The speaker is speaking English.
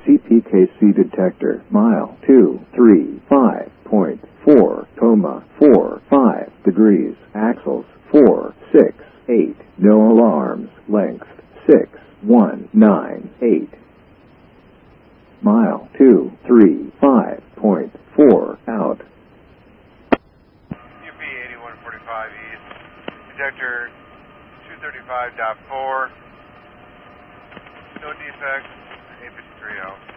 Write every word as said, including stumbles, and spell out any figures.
C P K C detector, mile two three five point four, coma four five degrees, axles four six eight, no alarms, length six one nine eight. Mile two three five point four, out. U P eighty-one forty-five east, detector two thirty-five point four, no defects, eight fifty-three out.